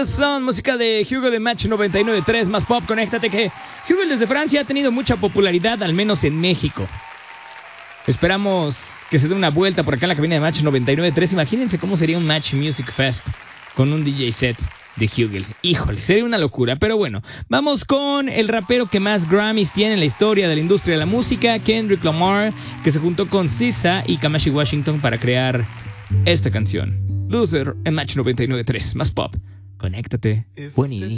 Loser Son, música de Hugel en Match 99.3, más pop, conéctate, que Hugel desde Francia ha tenido mucha popularidad, al menos en México. Esperamos que se dé una vuelta por acá en la cabina de Match 99.3. Imagínense cómo sería un Match Music Fest con un DJ set de Hugel. Híjole, sería una locura. Pero bueno, vamos con el rapero que más Grammys tiene en la historia de la industria de la música, Kendrick Lamar, que se juntó con SZA y Kamasi Washington para crear esta canción. Loser en Match 99.3, más pop. Conéctate. Buenísimo.